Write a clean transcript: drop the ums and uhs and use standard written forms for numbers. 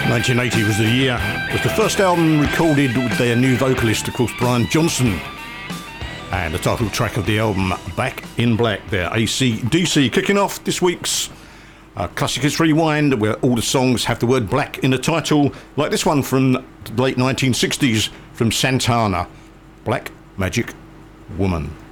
1980 was the year. It was the first album recorded with their new vocalist, of course, Brian Johnson. And the title track of the album, Back in Black, there, AC/DC. Kicking off this week's Classic Hits Rewind, where all the songs have the word black in the title, like this one from the late 1960s from Santana, Black Magic Woman.